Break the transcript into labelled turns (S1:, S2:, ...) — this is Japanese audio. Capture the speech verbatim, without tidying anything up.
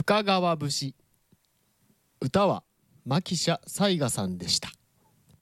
S1: 深川節。歌は牧社雑賀さんでした。